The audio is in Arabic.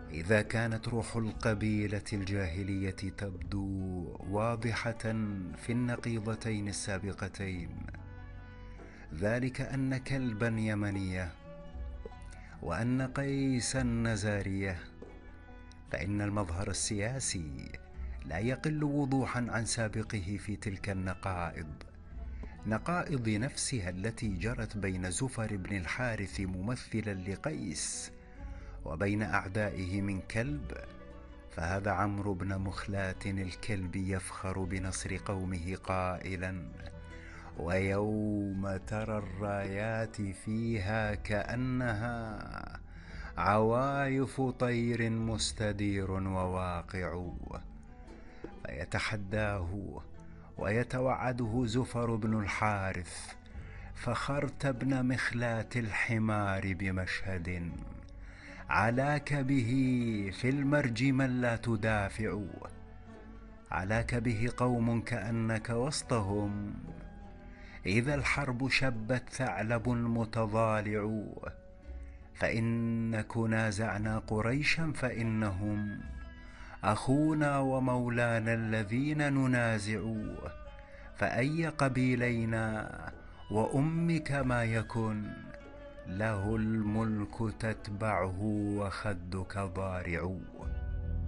إذا كانت روح القبيلة الجاهلية تبدو واضحة في النقيضتين السابقتين، ذلك أن كلبا يمنية وأن قيسا نزارية، فإن المظهر السياسي لا يقل وضوحا عن سابقه في تلك نقائض نفسها التي جرت بين زفر بن الحارث ممثلا لقيس وبين أعدائه من كلب. فهذا عمرو بن مخلات الكلب يفخر بنصر قومه قائلا: ويوم ترى الرايات فيها كأنها عوايف طير مستدير وواقع. فيتحداه ويتوعده زفر بن الحارث: فخرت ابن مخلات الحمار بمشهد علاك به في المرج من لا تدافع، علاك به قوم كأنك وسطهم إذا الحرب شبت ثعلب متضالع. فإن نازعنا قريشا فإنهم أخونا ومولانا الذين ننازع، فأي قبيلينا وأمك ما يكن له الملك تتبعه وخدك ضارع.